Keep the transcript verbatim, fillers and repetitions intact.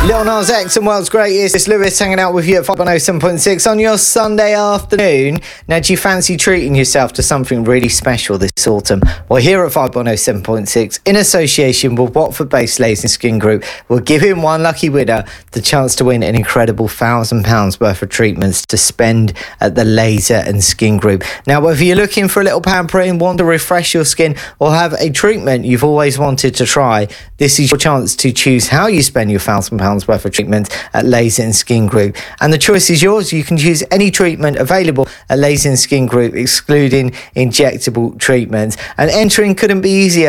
Lil Nas X and World's Greatest. It's Lewis hanging out with you at five one oh seven point six on your Sunday afternoon. Now, do you fancy treating yourself to something really special this autumn? Well, here at five one oh seven point six, in association with Watford-based Laser Skin Group, we're giving one lucky winner the chance to win an incredible one thousand pounds worth of treatments to spend at the Laser and Skin Group. Now, whether you're looking for a little pampering, want to refresh your skin, or have a treatment you've always wanted to try, this is your chance to choose how you spend your one thousand pounds worth of treatment at Laser and Skin Group. And the choice is yours. You can choose any treatment available at Laser and Skin Group, excluding injectable treatments. And entering couldn't be easier.